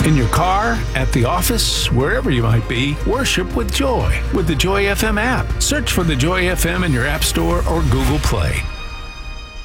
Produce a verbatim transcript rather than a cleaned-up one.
In your car, at the office, wherever you might be, worship with Joy with the Joy F M app. Search for the Joy F M in your App Store or Google Play.